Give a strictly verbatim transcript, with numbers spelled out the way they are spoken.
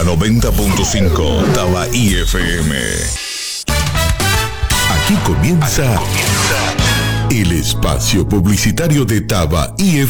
noventa punto cinco Tabaí F M. Aquí comienza, Aquí comienza el espacio publicitario de Tabaí F M.